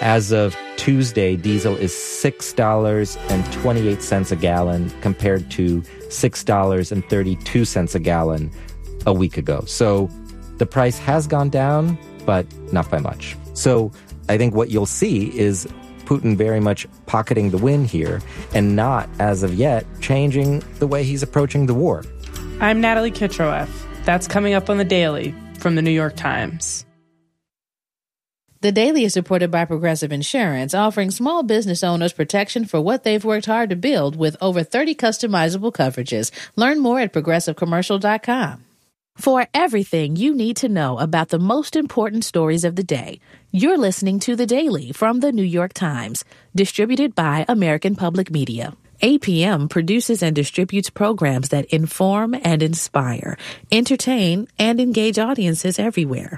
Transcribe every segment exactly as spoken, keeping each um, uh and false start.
As of Tuesday, diesel is six dollars and twenty-eight cents a gallon compared to six dollars and thirty-two cents a gallon a week ago. So the price has gone down, but not by much. So I think what you'll see is Putin very much pocketing the win here and not, as of yet, changing the way he's approaching the war. I'm Natalie Kitroeff. That's coming up on The Daily from The New York Times. The Daily is supported by Progressive Insurance, offering small business owners protection for what they've worked hard to build with over thirty customizable coverages. Learn more at progressive commercial dot com. For everything you need to know about the most important stories of the day, you're listening to The Daily from The New York Times, distributed by American Public Media. A P M produces and distributes programs that inform and inspire, entertain, and engage audiences everywhere.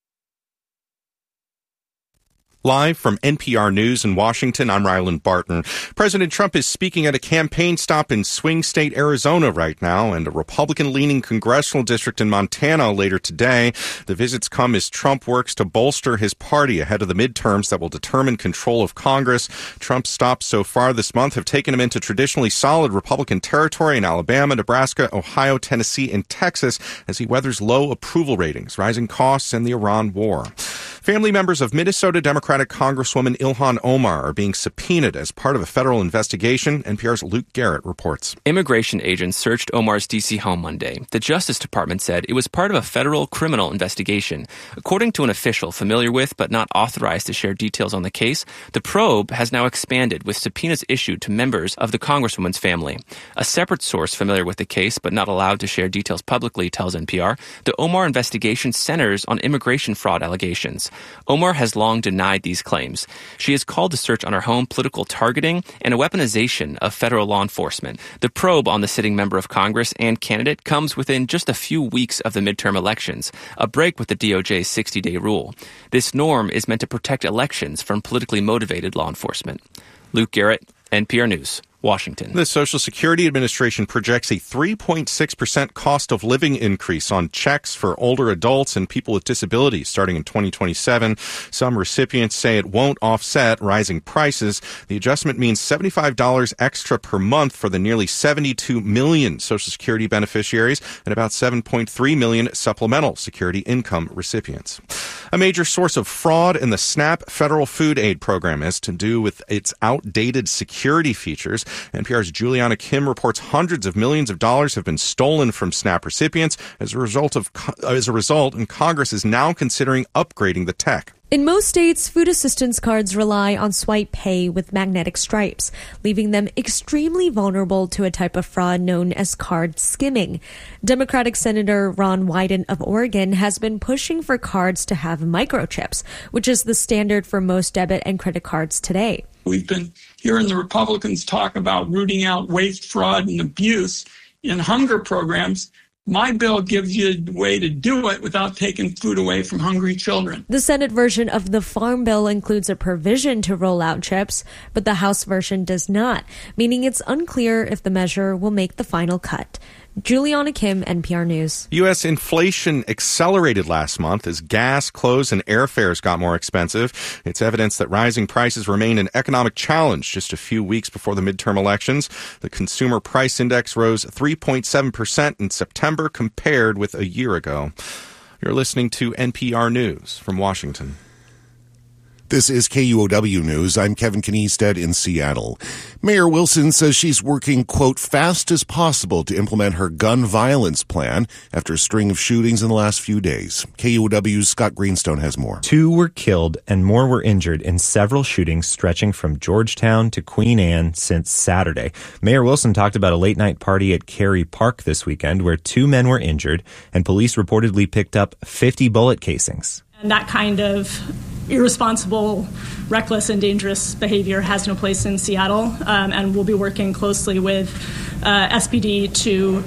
Live from N P R News in Washington, I'm Ryland Barton. President Trump is speaking at a campaign stop in swing state Arizona right now and a Republican-leaning congressional district in Montana later today. The visits come as Trump works to bolster his party ahead of the midterms that will determine control of Congress. Trump's stops so far this month have taken him into traditionally solid Republican territory in Alabama, Nebraska, Ohio, Tennessee, and Texas as he weathers low approval ratings, rising costs, and the Iran war. Family members of Minnesota Democratic Congresswoman Ilhan Omar are being subpoenaed as part of a federal investigation. N P R's Luke Garrett reports. Immigration agents searched Omar's D C home Monday. The Justice Department said it was part of a federal criminal investigation. According to an official familiar with but not authorized to share details on the case, the probe has now expanded with subpoenas issued to members of the Congresswoman's family. A separate source familiar with the case but not allowed to share details publicly tells N P R the Omar investigation centers on immigration fraud allegations. Omar has long denied these claims. She has called the search on her home political targeting and a weaponization of federal law enforcement. The probe on the sitting member of Congress and candidate comes within just a few weeks of the midterm elections, a break with the D O J's sixty-day rule. This norm is meant to protect elections from politically motivated law enforcement. Luke Garrett, N P R News. Washington. The Social Security Administration projects a three point six percent cost of living increase on checks for older adults and people with disabilities starting in twenty twenty-seven. Some recipients say it won't offset rising prices. The adjustment means seventy-five dollars extra per month for the nearly seventy-two million Social Security beneficiaries and about seven point three million supplemental security income recipients. A major source of fraud in the SNAP federal food aid program has to do with its outdated security features. N P R's Juliana Kim reports hundreds of millions of dollars have been stolen from SNAP recipients as a result of as a result, and Congress is now considering upgrading the tech. In most states, food assistance cards rely on swipe pay with magnetic stripes, leaving them extremely vulnerable to a type of fraud known as card skimming. Democratic Senator Ron Wyden of Oregon has been pushing for cards to have microchips, which is the standard for most debit and credit cards today. We've been hearing the Republicans talk about rooting out waste, fraud, and abuse in hunger programs. My bill gives you a way to do it without taking food away from hungry children. The Senate version of the Farm Bill includes a provision to roll out chips, but the House version does not, meaning it's unclear if the measure will make the final cut. Juliana Kim, N P R News. U S inflation accelerated last month as gas, clothes, and airfares got more expensive. It's evidence that rising prices remain an economic challenge just a few weeks before the midterm elections. The Consumer Price Index rose three point seven percent in September compared with a year ago. You're listening to N P R News from Washington. This is K U O W News. I'm Kevin Kniestead in Seattle. Mayor Wilson says she's working, quote, fast as possible to implement her gun violence plan after a string of shootings in the last few days. K U O W's Scott Greenstone has more. Two were killed and more were injured in several shootings stretching from Georgetown to Queen Anne since Saturday. Mayor Wilson talked about a late-night party at Cary Park this weekend where two men were injured and police reportedly picked up fifty bullet casings. And that kind of irresponsible, reckless, and dangerous behavior has no place in Seattle, um, and we'll be working closely with uh, S P D to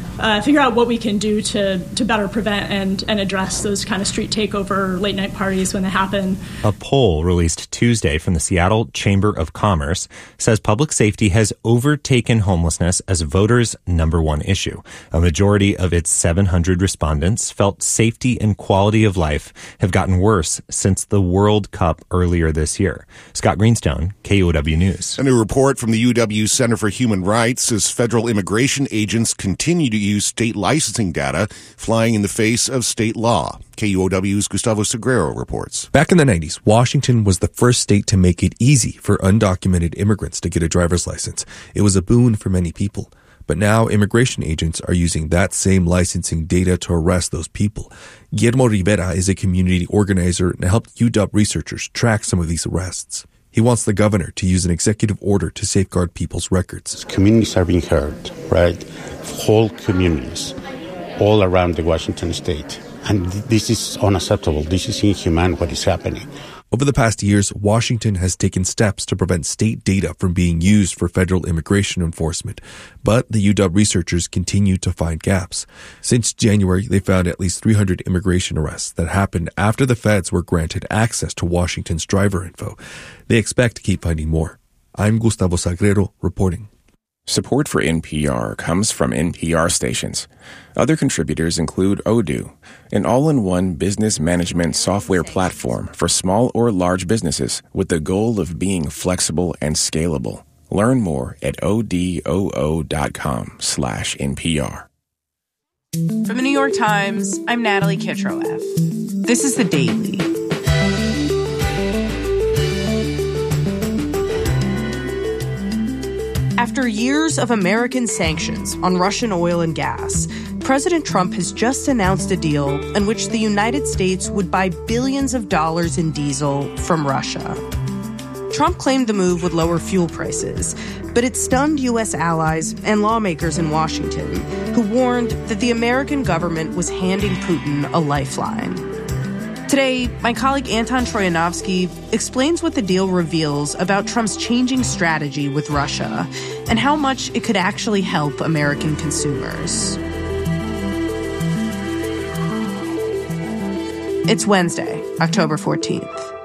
uh, figure out what we can do to, to better prevent and, and address those kind of street takeover late night parties when they happen. A poll released Tuesday from the Seattle Chamber of Commerce says public safety has overtaken homelessness as voters' number one issue. A majority of its seven hundred respondents felt safety and quality of life have gotten worse since the World Cup earlier this year. Scott Greenstone, K U O W News. A new report from the U W Center for Human Rights says federal immigration agents continue to use state licensing data, flying in the face of state law. K U O W's Gustavo Segrero reports. Back in the nineties, Washington was the first state to make it easy for undocumented immigrants to get a driver's license. It was a boon for many people. But now immigration agents are using that same licensing data to arrest those people. Guillermo Rivera is a community organizer and helped U W researchers track some of these arrests. He wants the governor to use an executive order to safeguard people's records. Communities are being heard, right? Whole communities all around the Washington state. And this is unacceptable. This is inhumane what is happening. Over the past years, Washington has taken steps to prevent state data from being used for federal immigration enforcement. But the U W researchers continue to find gaps. Since January, they found at least three hundred immigration arrests that happened after the feds were granted access to Washington's driver info. They expect to keep finding more. I'm Gustavo Sagrero reporting. Support for N P R comes from N P R stations. Other contributors include Odoo, an all-in-one business management software platform for small or large businesses with the goal of being flexible and scalable. Learn more at odoo.com slash NPR. From the New York Times, I'm Natalie Kitroeff. This is The Daily. After years of American sanctions on Russian oil and gas, President Trump has just announced a deal in which the United States would buy billions of dollars in diesel from Russia. Trump claimed the move would lower fuel prices, but it stunned U S allies and lawmakers in Washington, who warned that the American government was handing Putin a lifeline. Today, my colleague Anton Troyanovsky explains what the deal reveals about Trump's changing strategy with Russia and how much it could actually help American consumers. It's Wednesday, October fourteenth.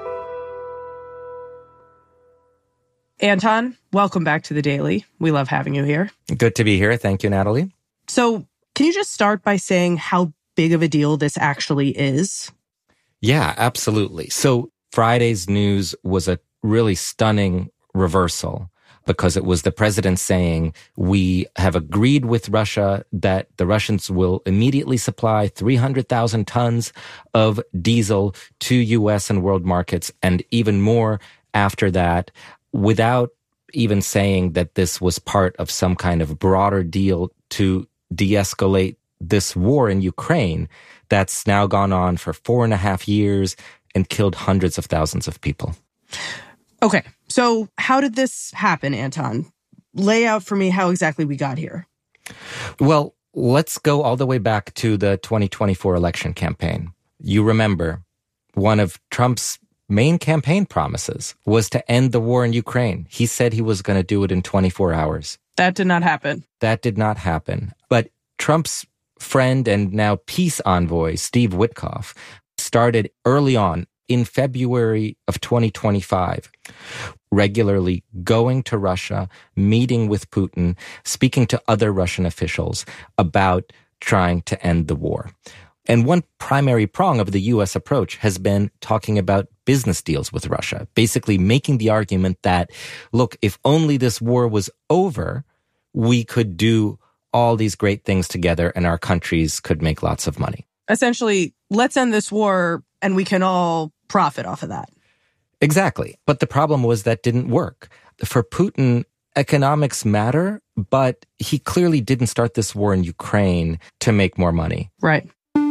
Anton, welcome back to The Daily. We love having you here. Good to be here. Thank you, Natalie. So, can you just start by saying how big of a deal this actually is? Yeah, absolutely. So Friday's news was a really stunning reversal because it was the president saying, we have agreed with Russia that the Russians will immediately supply three hundred thousand tons of diesel to U S and world markets, and even more after that, without even saying that this was part of some kind of broader deal to de-escalate this war in Ukraine that's now gone on for four and a half years and killed hundreds of thousands of people. Okay, so how did this happen, Anton? Lay out for me how exactly we got here. Well, let's go all the way back to the twenty twenty-four election campaign. You remember, one of Trump's main campaign promises was to end the war in Ukraine. He said he was going to do it in twenty-four hours. That did not happen. That did not happen. But Trump's friend and now peace envoy, Steve Witkoff, started early on in February of twenty twenty-five, regularly going to Russia, meeting with Putin, speaking to other Russian officials about trying to end the war. And one primary prong of the U S approach has been talking about business deals with Russia, basically making the argument that, look, if only this war was over, we could do all these great things together and our countries could make lots of money. Essentially, let's end this war and we can all profit off of that. Exactly. But the problem was that didn't work. For Putin, economics matter, but he clearly didn't start this war in Ukraine to make more money. Right.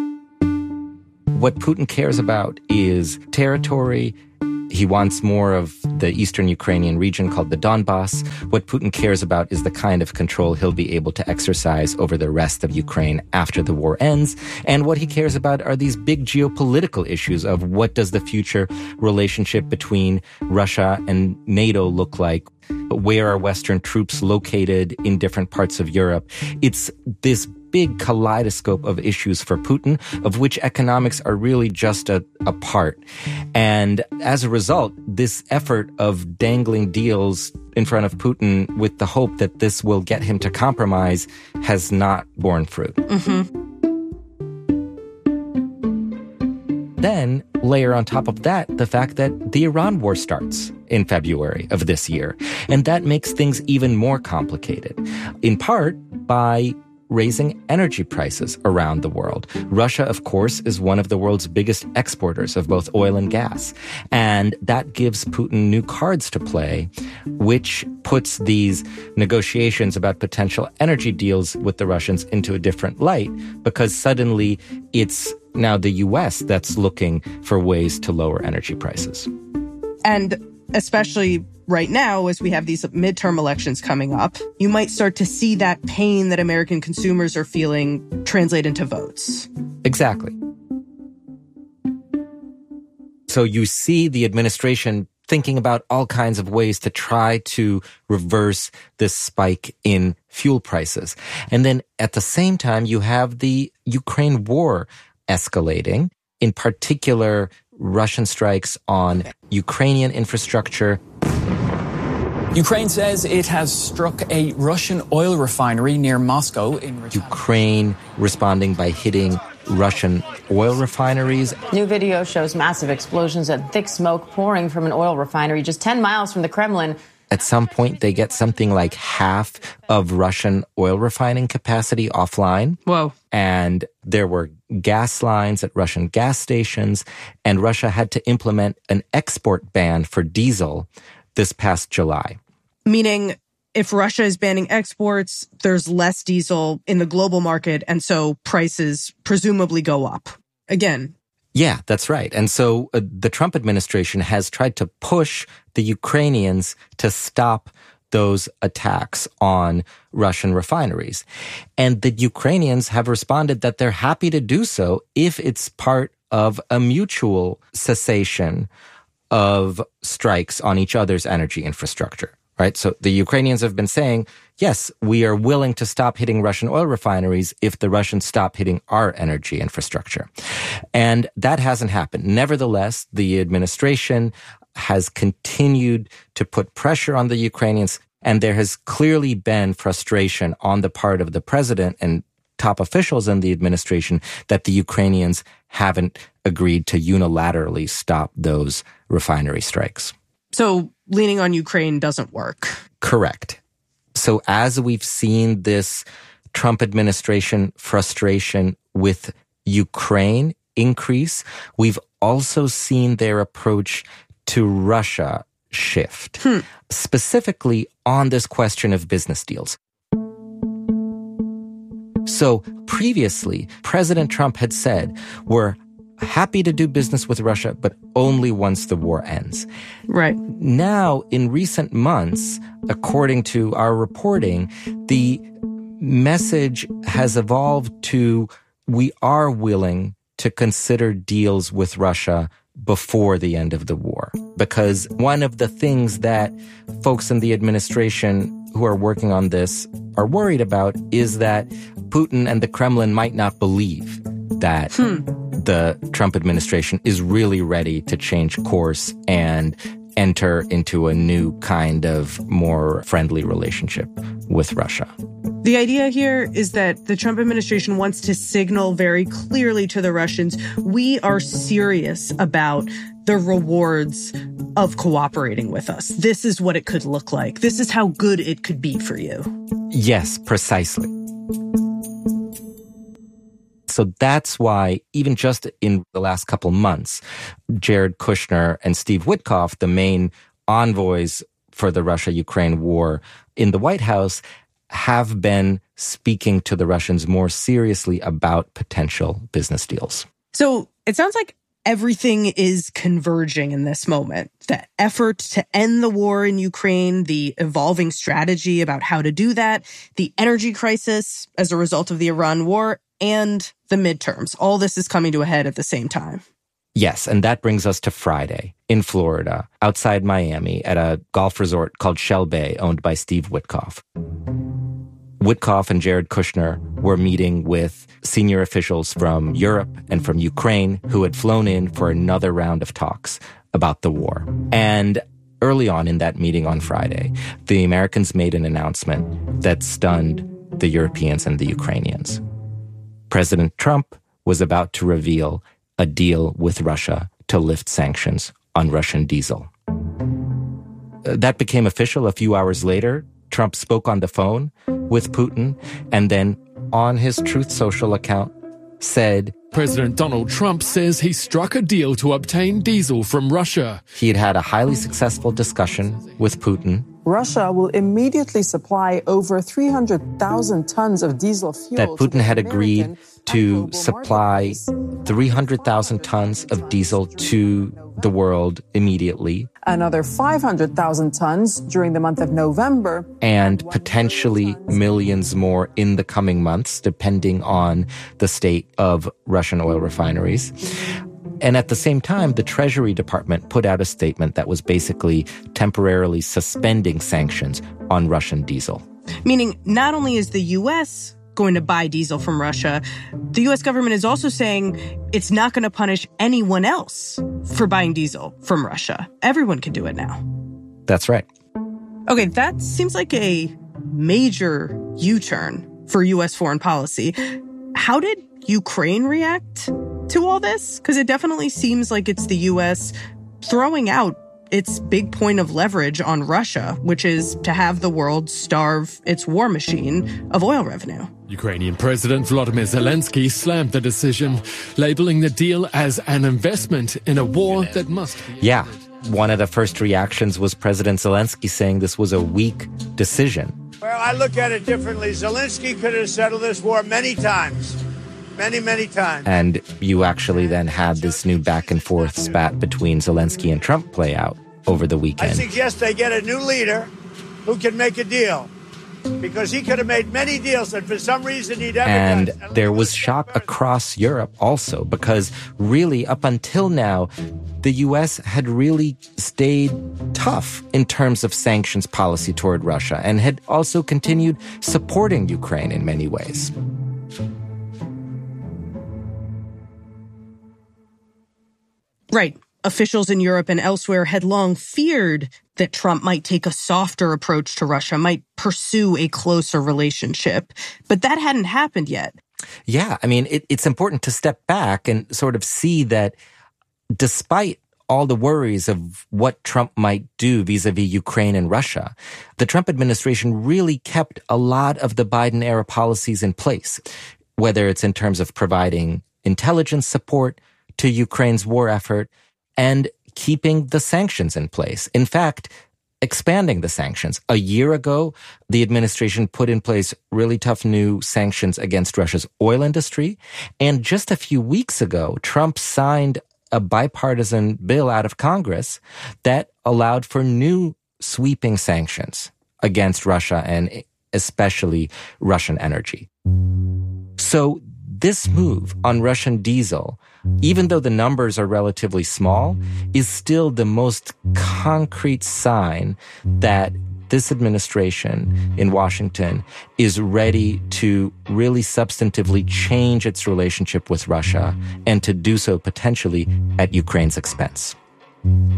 What Putin cares about is territory. He wants more of the eastern Ukrainian region called the Donbass. What Putin cares about is the kind of control he'll be able to exercise over the rest of Ukraine after the war ends. And what he cares about are these big geopolitical issues of what does the future relationship between Russia and NATO look like? Where are Western troops located in different parts of Europe? It's this big kaleidoscope of issues for Putin, of which economics are really just a, a part. And as a result, this effort of dangling deals in front of Putin with the hope that this will get him to compromise has not borne fruit. Mm-hmm. Then layer on top of that the fact that the Iran war starts in February of this year. And that makes things even more complicated, in part by raising energy prices around the world. Russia, of course, is one of the world's biggest exporters of both oil and gas. And that gives Putin new cards to play, which puts these negotiations about potential energy deals with the Russians into a different light, because suddenly it's now the U S that's looking for ways to lower energy prices. And especially right now, as we have these midterm elections coming up, you might start to see that pain that American consumers are feeling translate into votes. Exactly. So you see the administration thinking about all kinds of ways to try to reverse this spike in fuel prices. And then at the same time, you have the Ukraine war escalating, in particular, Russian strikes on Ukrainian infrastructure. Ukraine says it has struck a Russian oil refinery near Moscow. In Ukraine responding by hitting Russian oil refineries. New video shows massive explosions and thick smoke pouring from an oil refinery just ten miles from the Kremlin. At some point, they get something like half of Russian oil refining capacity offline. Whoa. And there were gas lines at Russian gas stations, and Russia had to implement an export ban for diesel this past July. Meaning, if Russia is banning exports, there's less diesel in the global market, and so prices presumably go up. Again. Yeah, that's right. And so uh, the Trump administration has tried to push the Ukrainians to stop those attacks on Russian refineries. And the Ukrainians have responded that they're happy to do so if it's part of a mutual cessation of strikes on each other's energy infrastructure. Right? So the Ukrainians have been saying, yes, we are willing to stop hitting Russian oil refineries if the Russians stop hitting our energy infrastructure. And that hasn't happened. Nevertheless, the administration has continued to put pressure on the Ukrainians, and there has clearly been frustration on the part of the president and top officials in the administration that the Ukrainians haven't agreed to unilaterally stop those refinery strikes. So leaning on Ukraine doesn't work. Correct. So as we've seen this Trump administration frustration with Ukraine increase, we've also seen their approach to Russia shift, hmm. specifically on this question of business deals. So previously, President Trump had said, we're happy to do business with Russia, but only once the war ends. Right. Now, in recent months, according to our reporting, the message has evolved to we are willing to consider deals with Russia before the end of the war. Because one of the things that folks in the administration who are working on this are worried about is that Putin and the Kremlin might not believe that hmm. the Trump administration is really ready to change course and enter into a new kind of more friendly relationship with Russia. The idea here is that the Trump administration wants to signal very clearly to the Russians, we are serious about the rewards of cooperating with us. This is what it could look like. This is how good it could be for you. Yes, precisely. So that's why, even just in the last couple months, Jared Kushner and Steve Witkoff, the main envoys for the Russia-Ukraine war in the White House, have been speaking to the Russians more seriously about potential business deals. So it sounds like everything is converging in this moment. The effort to end the war in Ukraine, the evolving strategy about how to do that, the energy crisis as a result of the Iran war, and the midterms. All this is coming to a head at the same time. Yes, and that brings us to Friday in Florida, outside Miami, at a golf resort called Shell Bay, owned by Steve Witkoff. Witkoff and Jared Kushner were meeting with senior officials from Europe and from Ukraine who had flown in for another round of talks about the war. And early on in that meeting on Friday, the Americans made an announcement that stunned the Europeans and the Ukrainians. President Trump was about to reveal a deal with Russia to lift sanctions on Russian diesel. That became official a few hours later. Trump spoke on the phone with Putin and then on his Truth Social account said, President Donald Trump says he struck a deal to obtain diesel from Russia. He had had a highly successful discussion with Putin. Russia will immediately supply over three hundred thousand tons of diesel fuel. That Putin had agreed to supply three hundred thousand tons of diesel to the world immediately. Another five hundred thousand tons during the month of November. And potentially millions more in the coming months, depending on the state of Russian oil refineries. And at the same time, the Treasury Department put out a statement that was basically temporarily suspending sanctions on Russian diesel. Meaning not only is the U S going to buy diesel from Russia, the U S government is also saying it's not going to punish anyone else for buying diesel from Russia. Everyone can do it now. That's right. Okay, that seems like a major U-turn for U S foreign policy. How did Ukraine react to all this? Because it definitely seems like it's the U S throwing out its big point of leverage on Russia, which is to have the world starve its war machine of oil revenue. Ukrainian President Volodymyr Zelensky slammed the decision, labeling the deal as an investment in a war that must be... Yeah. One of the first reactions was President Zelensky saying this was a weak decision. Well, I look at it differently. Zelensky could have settled this war many times. Many, many times. And you actually then had this new back and forth spat between Zelensky and Trump play out over the weekend. I suggest they get a new leader who can make a deal. Because he could have made many deals that for some reason he never And does. there was shock across Europe also, because really up until now, the U S had really stayed tough in terms of sanctions policy toward Russia and had also continued supporting Ukraine in many ways. Right. Officials in Europe and elsewhere had long feared that Trump might take a softer approach to Russia, might pursue a closer relationship. But that hadn't happened yet. Yeah, I mean, it, it's important to step back and sort of see that despite all the worries of what Trump might do vis-a-vis Ukraine and Russia, the Trump administration really kept a lot of the Biden-era policies in place, whether it's in terms of providing intelligence support to Ukraine's war effort and keeping the sanctions in place. In fact, expanding the sanctions. A year ago, the administration put in place really tough new sanctions against Russia's oil industry. And just a few weeks ago, Trump signed a bipartisan bill out of Congress that allowed for new sweeping sanctions against Russia and especially Russian energy. So this move on Russian diesel, even though the numbers are relatively small, is still the most concrete sign that this administration in Washington is ready to really substantively change its relationship with Russia and to do so potentially at Ukraine's expense.